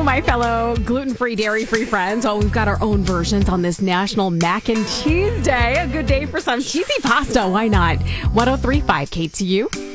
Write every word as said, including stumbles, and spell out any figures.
my fellow gluten-free, dairy-free friends. Oh, we've got our own versions on this National Mac and Cheese Day. A good day for some cheesy pasta. Why not? one oh three point five K T U.